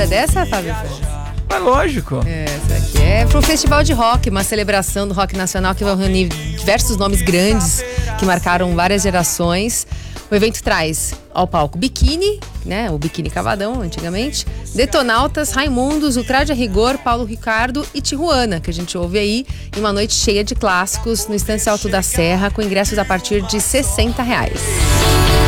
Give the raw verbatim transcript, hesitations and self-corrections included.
dessa, Fábio? É lógico. É, essa aqui é pro Festival de Rock, uma celebração do rock nacional que vai reunir diversos nomes grandes que marcaram várias gerações. O evento traz ao palco Biquíni, né, o Biquíni Cavadão, antigamente, Detonautas, Raimundos, Ultraje a Rigor, Paulo Ricardo e Tijuana, que a gente ouve aí, em uma noite cheia de clássicos no Estância Alto da Serra, com ingressos a partir de sessenta reais.